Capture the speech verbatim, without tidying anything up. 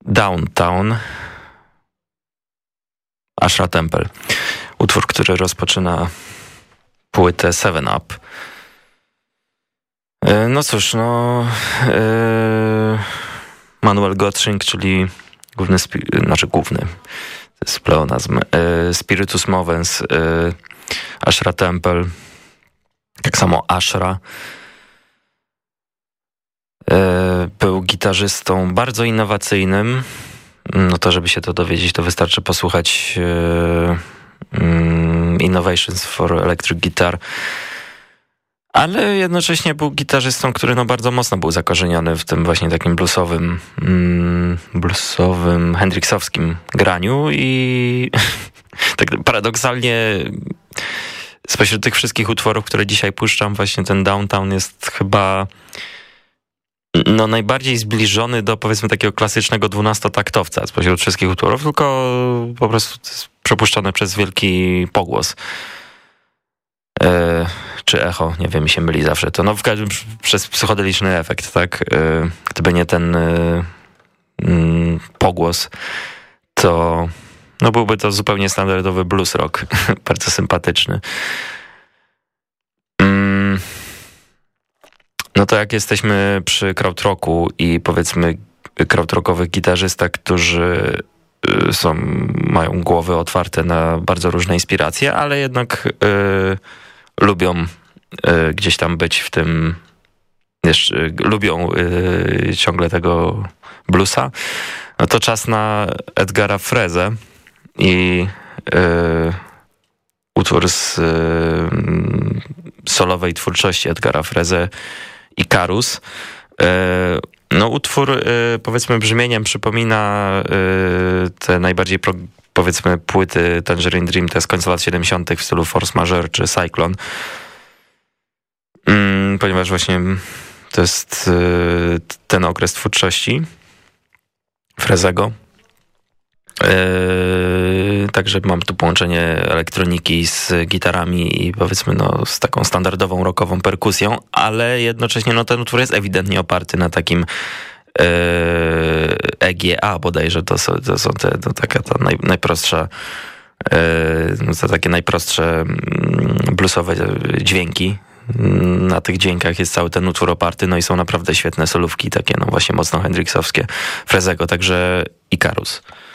Downtown Ashra Temple. Utwór, który rozpoczyna płytę Seven Up. No cóż, no yy, Manuel Gottsching, czyli główny, spi- znaczy główny, to jest pleonazm, yy, Spiritus Movens, yy, Ashra Temple, tak samo Ashra. Yy, był gitarzystą bardzo innowacyjnym. No to, żeby się to dowiedzieć, to wystarczy posłuchać yy, yy, Innovations for Electric Guitar. Ale jednocześnie był gitarzystą, który no bardzo mocno był zakorzeniony w tym właśnie takim bluesowym, mm, bluesowym, hendrixowskim graniu i tak paradoksalnie spośród tych wszystkich utworów, które dzisiaj puszczam, właśnie ten Downtown jest chyba no najbardziej zbliżony do, powiedzmy, takiego klasycznego dwunastotaktowca spośród wszystkich utworów, tylko po prostu jest przepuszczone przez wielki pogłos. E, czy echo, nie wiem, mi się myli zawsze to. No w każdym przez psychodeliczny efekt, tak? E, gdyby nie ten e, mm, pogłos, to no byłby to zupełnie standardowy blues rock. Bardzo sympatyczny. Mm, no to jak jesteśmy przy krautrocku i powiedzmy krautrockowych gitarzystach, którzy są, mają głowy otwarte na bardzo różne inspiracje, ale jednak y, lubią y, gdzieś tam być w tym, jeszcze, y, lubią y, ciągle tego bluesa, no to czas na Edgara Frezę i y, utwór z y, solowej twórczości Edgara Frezę, Ikarus. Y, No utwór, y, powiedzmy, brzmieniem przypomina y, te najbardziej, pro, powiedzmy, płyty Tangerine Dream, te z końca lat siedemdziesiątych w stylu Force Majeure czy Cyclone. Mm, ponieważ właśnie to jest y, ten okres twórczości Frezego. Yy, także mam tu połączenie elektroniki z gitarami i powiedzmy no z taką standardową rockową perkusją, ale jednocześnie no ten utwór jest ewidentnie oparty na takim yy, E G A bodajże, to są, to są te, to taka ta naj, najprostsza yy, no to takie najprostsze bluesowe dźwięki. Na tych dźwiękach jest cały ten utwór oparty, no i są naprawdę świetne solówki, takie no właśnie mocno hendrixowskie Frezego, także Ikarus.